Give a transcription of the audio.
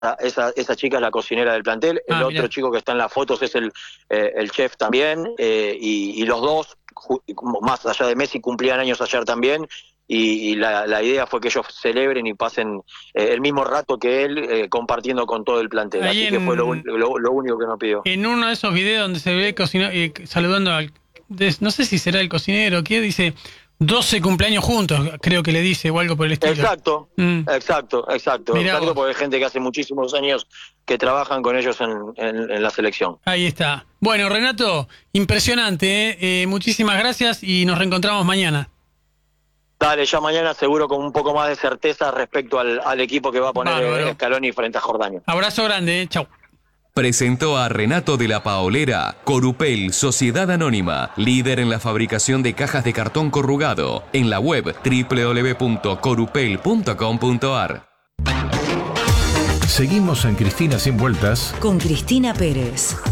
esa chica es la cocinera del plantel. El otro mirá. chico que está en las fotos es el chef también. Y los dos, más allá de Messi, cumplían años ayer también. Y la idea fue que ellos celebren y pasen el mismo rato que él, compartiendo con todo el plantel. Ahí Así que fue lo único que nos pidió. en uno de esos videos donde se ve saludando no sé si será el cocinero, que dice 12 cumpleaños juntos, creo que le dice, o algo por el estilo. Exacto, exacto. Mirá Exacto, vos. porque hay gente que hace muchísimos años que trabajan con ellos en la selección. Ahí está. Bueno, Renato, impresionante, muchísimas gracias y nos reencontramos mañana. Dale, ya mañana seguro con un poco más de certeza respecto al equipo que va a poner Bárbaro. Scaloni frente a Jordania. Abrazo grande, chau. Presentó a Renato de la Paolera, Corupel, Sociedad Anónima, líder en la fabricación de cajas de cartón corrugado, en la web www.corupel.com.ar. Seguimos en Cristina Sin Vueltas con Cristina Pérez.